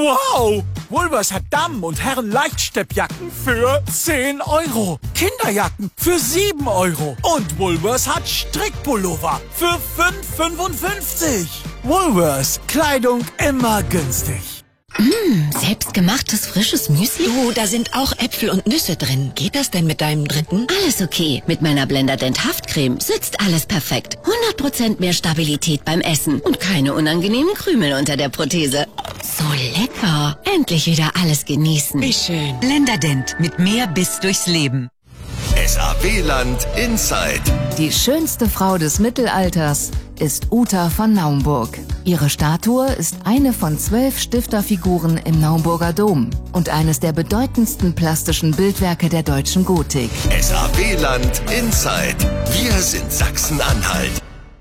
Wow! Woolworths hat Damen- und Herren Leichtsteppjacken für 10 Euro. Kinderjacken für 7 Euro. Und Woolworths hat Strickpullover für 5,55. Woolworths. Kleidung immer günstig. Selbstgemachtes frisches Müsli? Du, da sind auch Äpfel und Nüsse drin. Geht das denn mit deinem dritten? Alles okay. Mit meiner Blenderdent Haftcreme sitzt alles perfekt. 100% mehr Stabilität beim Essen und keine unangenehmen Krümel unter der Prothese. So lecker. Endlich wieder alles genießen. Wie schön. Blenderdent mit mehr Biss durchs Leben. SAW-Land Inside. Die schönste Frau des Mittelalters ist Uta von Naumburg. Ihre Statue ist eine von 12 Stifterfiguren im Naumburger Dom und eines der bedeutendsten plastischen Bildwerke der deutschen Gotik. SAW-Land Inside. Wir sind Sachsen-Anhalt.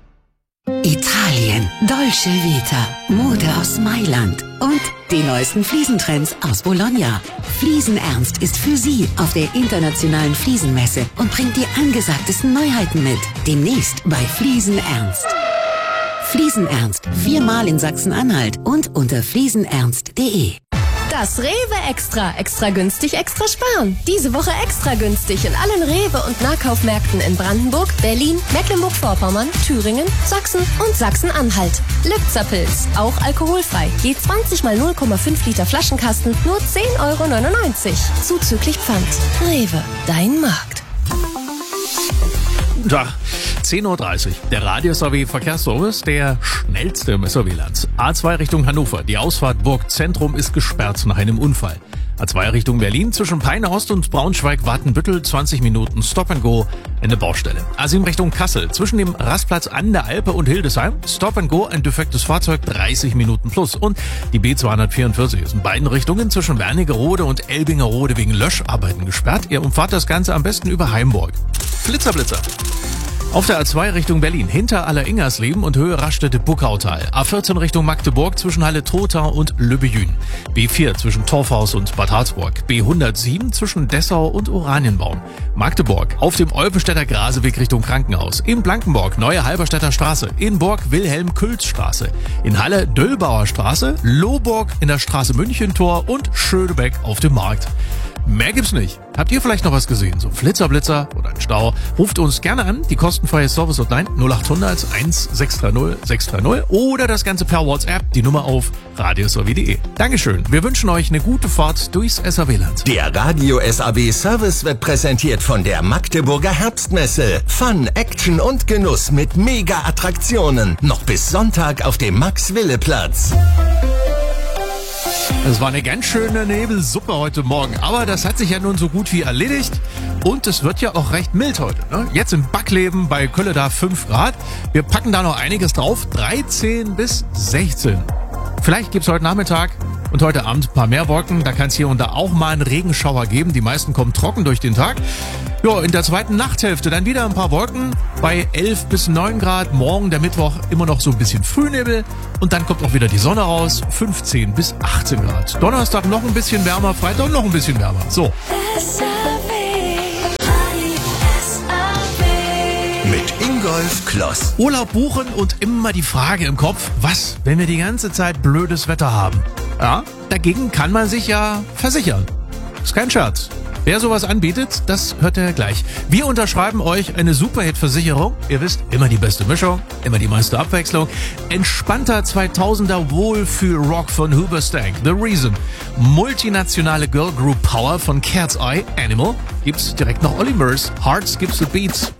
Italien, Dolce Vita, Mode aus Mailand und die neuesten Fliesentrends aus Bologna. Fliesenernst ist für Sie auf der internationalen Fliesenmesse und bringt die angesagtesten Neuheiten mit. Demnächst bei Fliesenernst. Fliesenernst, 4-mal in Sachsen-Anhalt und unter fliesenernst.de. Das Rewe Extra. Extra günstig, extra sparen. Diese Woche extra günstig in allen Rewe- und Nahkaufmärkten in Brandenburg, Berlin, Mecklenburg-Vorpommern, Thüringen, Sachsen und Sachsen-Anhalt. Lübzer-Pilz, auch alkoholfrei. Je 20 mal 0,5 Liter Flaschenkasten, nur 10,99 €. Zuzüglich Pfand. Rewe, dein Markt. Guten Tag, 10:30 Uhr. Der Radio-SAW-Verkehrsservice, der schnellste im SAW-Land. A2 Richtung Hannover. Die Ausfahrt Burg Zentrum ist gesperrt nach einem Unfall. A2 Richtung Berlin zwischen Peine Ost und Braunschweig-Wartenbüttel 20 Minuten Stop and Go, eine Baustelle. A7 Richtung Kassel zwischen dem Rastplatz an der Alpe und Hildesheim Stop and Go, ein defektes Fahrzeug 30 Minuten plus. Und die B244 ist in beiden Richtungen zwischen Wernigerode und Elbingerode wegen Löscharbeiten gesperrt. Ihr umfahrt das Ganze am besten über Heimburg. Blitzer. Auf der A2 Richtung Berlin, hinter Aller-Ingersleben und Höhe Raststätte-Buckautal. A14 Richtung Magdeburg zwischen Halle-Trotha und Lübbejün. B4 zwischen Torfhaus und Bad Harzburg. B107 zwischen Dessau und Oranienbaum. Magdeburg auf dem Olpenstädter Graseweg Richtung Krankenhaus. In Blankenburg Neue Halberstädter Straße. In Borg Wilhelm-Külz-Straße. In Halle Döllbauer Straße. Lohburg in der Straße Münchentor und Schönebeck auf dem Markt. Mehr gibt's nicht. Habt ihr vielleicht noch was gesehen? So Flitzer oder ein Stau? Ruft uns gerne an. Die kostenfreie Service-Hotline 0800 1630 630 oder das Ganze per WhatsApp, die Nummer auf radiosaw.de. Dankeschön. Wir wünschen euch eine gute Fahrt durchs SAW-Land. Der Radio SAW Service wird präsentiert von der Magdeburger Herbstmesse. Fun, Action und Genuss mit Mega-Attraktionen. Noch bis Sonntag auf dem Max-Wille-Platz. Es war eine ganz schöne Nebelsuppe heute Morgen, aber das hat sich ja nun so gut wie erledigt und es wird ja auch recht mild heute. Ne? Jetzt im Backleben bei Kölle da 5 Grad. Wir packen da noch einiges drauf, 13 bis 16. Vielleicht gibt's heute Nachmittag und heute Abend ein paar mehr Wolken. Da kann es hier und da auch mal einen Regenschauer geben. Die meisten kommen trocken durch den Tag. Ja, in der zweiten Nachthälfte dann wieder ein paar Wolken bei 11 bis 9 Grad. Morgen, der Mittwoch, immer noch so ein bisschen Frühnebel. Und dann kommt auch wieder die Sonne raus, 15 bis 18 Grad. Donnerstag noch ein bisschen wärmer, Freitag noch ein bisschen wärmer. So. Mit Ingolf Kloss. Urlaub buchen und immer die Frage im Kopf, was, wenn wir die ganze Zeit blödes Wetter haben? Ja, dagegen kann man sich ja versichern. Ist kein Scherz. Wer sowas anbietet, das hört ihr gleich. Wir unterschreiben euch eine Superhit-Versicherung. Ihr wisst, immer die beste Mischung, immer die meiste Abwechslung. Entspannter 2000er Wohlfühl-Rock von Hoobastank, The Reason. Multinationale Girl Group Power von Cat's Eye, Animal. Gibt's direkt noch Olly Murs, Heart Skips the Beats.